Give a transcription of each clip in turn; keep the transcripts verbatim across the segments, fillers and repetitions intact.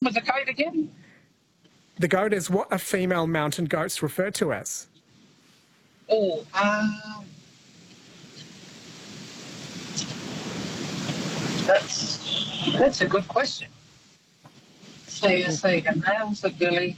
with the goat again? The goat is what a female mountain goat's referred to as. Oh, um, that's that's a good question. So you say the male's a billy.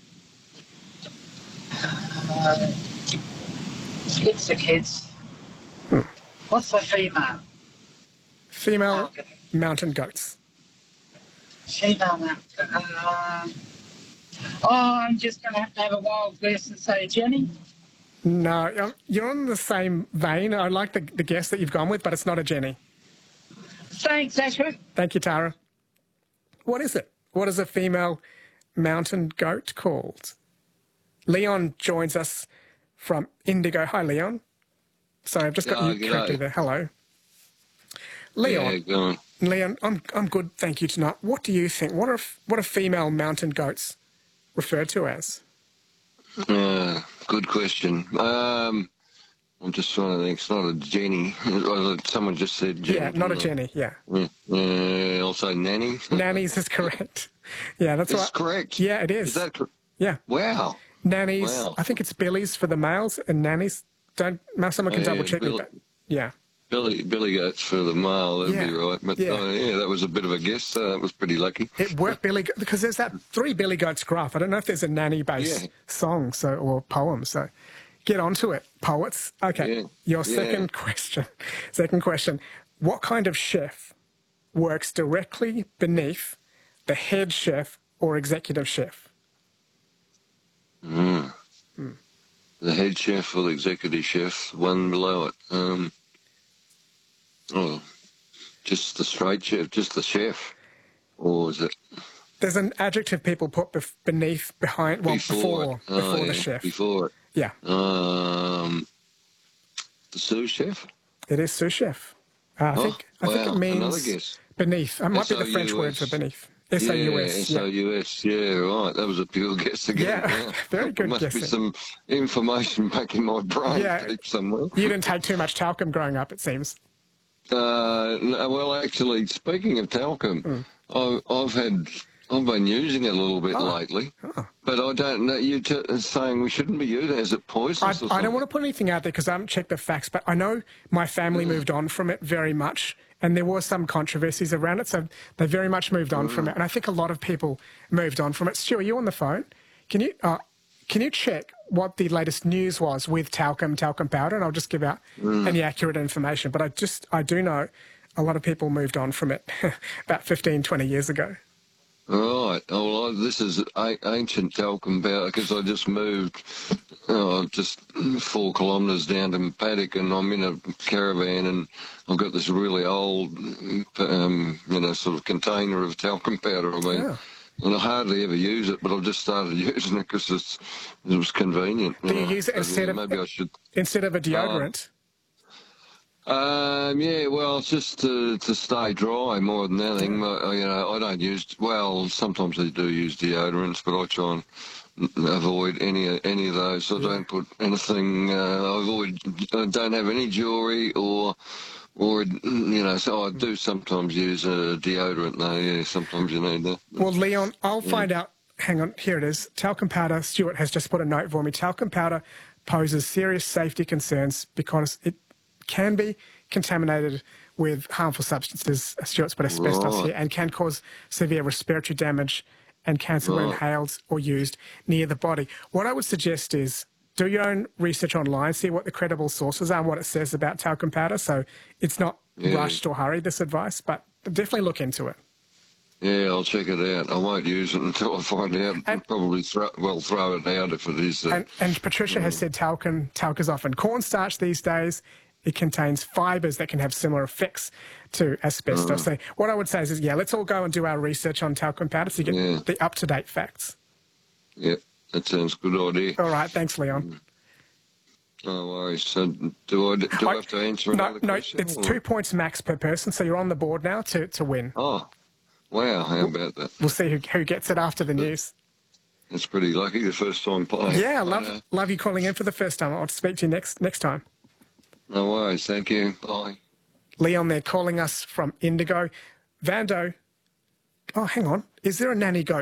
Uh, kids are kids. Hmm. What's the female? Female Oh, mountain goats. female mountain. Uh, oh, I'm just going to have to have a wild guess and say Jenny. No, um, you're on the same vein. I like the, the guess that you've gone with, but it's not a Jenny. Thanks, Ashford. Thank you, Tara. What is it? What is a female mountain goat called? Leon joins us from Indigo. Hi, Leon. Sorry, I've just got Oh, you corrected g'day. there. Hello. Leon. Yeah, go on. Leon, I'm I'm good, thank you tonight. What do you think? What are what are female mountain goats referred to as? Uh, good question. Um, I'm just trying to think. It's not a Jenny. Someone just said Jenny. Yeah, not a Jenny. Yeah, Uh, also nanny. nannies is correct. Yeah, that's It's right. correct. Yeah, it is. Is that correct? Yeah, Wow. nannies. Wow. I think it's billies for the males and nannies. Don't someone can Oh, yeah, double check me. Bill- But yeah, Billy Billy goats for the male. That'd Yeah, be right. But yeah. uh, yeah, that was a bit of a guess. Uh, that was pretty lucky. it worked Billy Go- because there's that three Billy Goats graph. I don't know if there's a nanny-based Yeah. song so or poem. So get onto it, poets. Okay, Yeah, your yeah. second question. Second question: what kind of chef works directly beneath the head chef or executive chef? Mm. The head chef or the executive chef, one below it. Um, oh, just the straight chef, just the chef, or is it There's an adjective people put bef- beneath, behind, well, before, it? before, Oh, the yeah, chef. Before it. Yeah, Um, the sous chef. it is sous chef. Uh, I Oh, think I think wow, it means another guess. beneath. It might be the French word for S O U S. beneath. S O U S. Yeah, S O U S. Yeah, right. That was a pure guess again. Yeah, very good There must guessing. be some information back in my brain Yeah. deep somewhere. You didn't take too much talcum growing up, it seems. Uh, no, well, actually, speaking of talcum, Mm. I, I've had, I've been using it a little bit Oh. lately, Oh. but I don't know. You're t- saying we shouldn't be using it. Is it I, poisonous or I something? don't want to put anything out there because I haven't checked the facts, but I know my family Mm. moved on from it very much, and there were some controversies around it, so they very much moved on Mm. from it. And I think a lot of people moved on from it. Stu, are you on the phone? Can you uh, can you check what the latest news was with talcum, talcum powder? And I'll just give out Mm. any accurate information. But I just I do know a lot of people moved on from it about fifteen, twenty years ago. Right. Oh, well, this is a- ancient talcum powder because I just moved oh, just four kilometres down to Paddock and I'm in a caravan and I've got this really old, um, you know, sort of container of talcum powder. I mean, Yeah. and I hardly ever use it, but I've just started using it because it was convenient. Do you know. use it So, instead yeah, of maybe I should. instead of a deodorant? Um, yeah, well, it's just to, to stay dry more than anything. Uh, You know, I don't use, well, sometimes I do use deodorants, but I try and n- avoid any any of those. I don't put anything, uh, I avoid, I don't have any jewellery or, or, you know, so I do sometimes use a deodorant though, yeah, sometimes you need that. Well, Leon, I'll find out. Hang on, here it is. Talcum powder, Stuart has just put a note for me. Talcum powder poses serious safety concerns because it can be contaminated with harmful substances, Stuart's put asbestos Right. here, and can cause severe respiratory damage and cancer when Right. inhaled or used near the body. What I would suggest is do your own research online, see what the credible sources are, what it says about talcum powder. So it's not Yeah. rushed or hurried, this advice, but definitely look into it. Yeah, I'll check it out. I won't use it until I find out. And- Probably throw, well, throw it out if it is. Uh, And, and Patricia has said talcum, talc is often cornstarch these days. It contains fibres that can have similar effects to asbestos. So what I would say is, is, yeah, let's all go and do our research on talcum powder so you get Yeah. the up-to-date facts. yeah, that sounds a good idea. All right, thanks, Leon. No worries. So do I, do I have to answer no, another no, question? it's or- two points max per person, so you're on the board now to, to win. Oh, wow. How about that? We'll see who, who gets it after the news. That's pretty lucky the first time playing. Yeah, I love, Uh, love you calling in for the first time. I'll speak to you next next time. no worries. Thank you. Bye. Leon there calling us from Indigo. Vando, oh, hang on. Is there a nanny goat?